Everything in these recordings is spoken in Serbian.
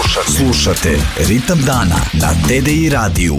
Slušate Ritam dana na TDI radiju.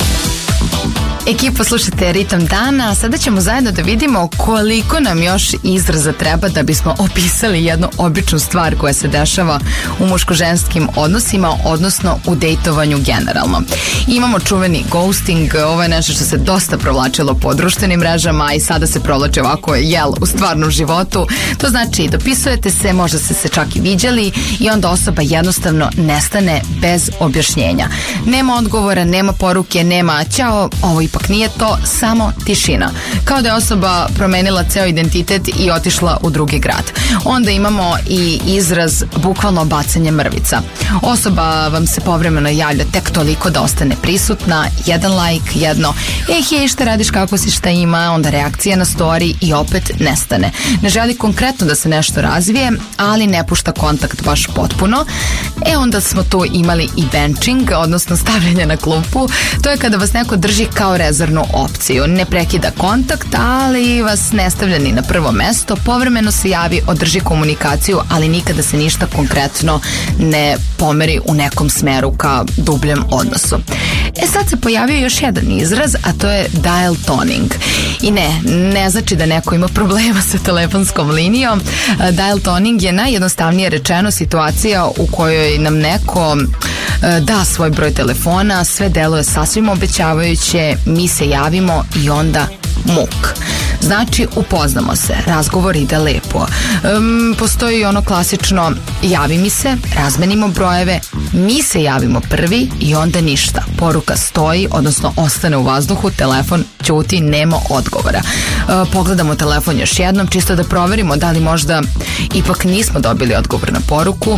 Ekipa, slušate Ritam dana. Sada ćemo zajedno da vidimo koliko nam još izraza treba da bismo opisali jednu običnu stvar koja se dešava u muško-ženskim odnosima, odnosno u dejtovanju generalno. Imamo čuveni ghosting, ovo je nešto što se dosta provlačilo po društvenim mrežama i sada se provlači ovako u stvarnom životu. To znači dopisujete se, možda ste se čak i viđali i onda osoba jednostavno nestane bez objašnjenja. Nema odgovora, nema poruke, nema ćao, ovo ipak nije to, samo tišina. Kao da je osoba promenila ceo identitet i otišla u drugi grad. Onda imamo i izraz bukvalno bacanje mrvica. Osoba vam se povremeno javlja tek toliko da ostane prisutna, jedan like, jedno hej, šta radiš, kako si, šta ima, onda reakcija na story i opet nestane. Ne želi konkretno da se nešto razvije, ali ne pušta kontakt baš potpuno. Onda smo tu imali i benching, odnosno stavljanje na klupu. To je kada vas neko drži kao rezervnu opciju. Ne prekida kontakt, ali vas ne stavlja ni na prvo mesto. Povremeno se javi, održi komunikaciju, ali nikada se ništa konkretno ne pomeri u nekom smeru ka dubljem odnosu. Sad se pojavio još jedan izraz, a to je dial toning. I ne znači da neko ima problema sa telefonskom linijom. Dial toning je najjednostavnije rečeno situacija u kojoj nam neko da svoj broj telefona, sve deluje sasvim obećavajuće, mi se javimo i onda muk. Znači, upoznamo se, razgovor ide lepo. Postoji ono klasično, javi mi se, razmenimo brojeve, mi se javimo prvi i onda ništa. Poruka stoji, odnosno ostane u vazduhu, telefon ćuti, nema odgovora. Pogledamo telefon još jednom, čisto da proverimo da li možda ipak nismo dobili odgovor na poruku.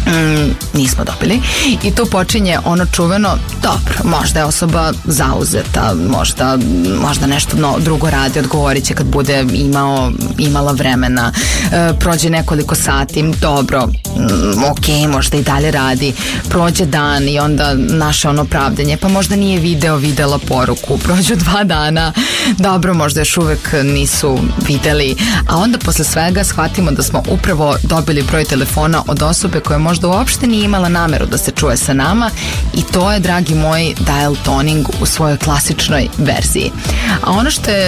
Nismo dobili. I tu počinje ono čuveno, dobro, možda je osoba zauzeta, možda nešto drugo radi, odgovorit će kad bude imala vremena. Prođe nekoliko sati, dobro, ok, možda i dalje radi. Prođe dan i onda naše ono pravdanje, pa možda nije videla poruku. Prođu 2 dana, dobro, možda još uvek nisu videli, a onda posle svega shvatimo da smo upravo dobili broj telefona od osobe koja možda uopšte nije imala nameru da se čuje sa nama i to je, dragi moji, dial toning u svojoj klasičnoj verziji. A ono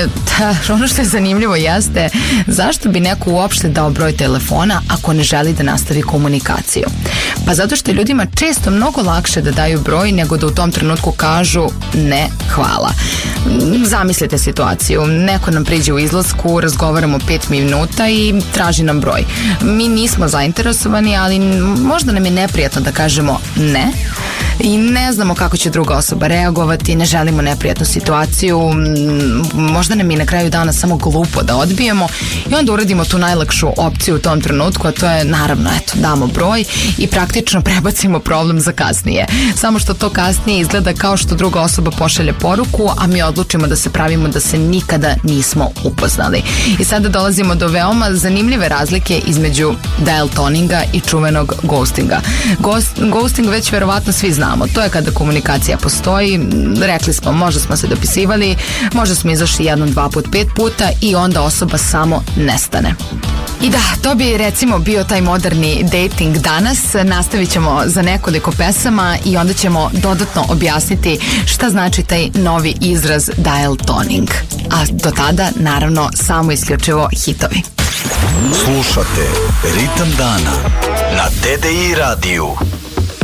što je zanimljivo jeste zašto bi neko uopšte dao broj telefona ako ne želi da nastavi komunikaciju. Pa zato što je ljudima često mnogo lakše da daju broj nego da u tom trenutku kažu ne, hvala. Zamislite situaciju, neko nam priđe u izlasku, razgovaramo 5 minuta i traži nam broj. Mi nismo zainteresovani, ali možda nam je neprijatno da kažemo ne i ne znamo kako će druga osoba reagovati, ne želimo neprijatnu situaciju, možda nam je na kraju dana samo glupo da odbijemo i onda uradimo tu najlakšu opciju u tom trenutku, a to je naravno, damo broj i praktično prebacimo problem za kasnije. Samo što to kasnije izgleda kao što druga osoba pošalje poruku, a mi odlučimo da se pravimo da se nikada nismo upoznali. I sada dolazimo do veoma zanimljive razlike između dial toninga i čuvenog ghostinga. Ghosting već verovatno svi znamo. To je kada komunikacija postoji, rekli smo, možda smo se dopisivali, možda smo izašli 1, 2 put, 5 puta i onda osoba samo nestane. I da, to bi recimo bio taj moderni dating danas. Nastavit ćemo za nekoliko pesama i onda ćemo dodatno objasniti šta znači taj novi izraz dial toning. A do tada, naravno, samo isključivo hitovi. Slušate Ritam dana na TDI radiju.